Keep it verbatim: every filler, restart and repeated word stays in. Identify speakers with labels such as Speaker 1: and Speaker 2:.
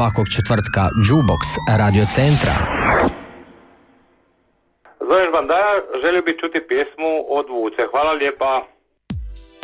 Speaker 1: svakog četvrtka Jukebox Radio Centra.
Speaker 2: Zoveš Bandaja, želio bi čuti pjesmu od Vuce. Hvala lijepa.